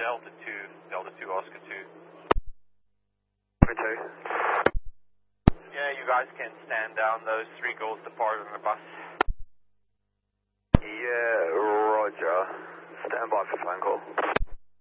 Delta 2, Oscar 2. Oscar 2. Yeah, you guys can stand down. Those 3 girls departed on the bus.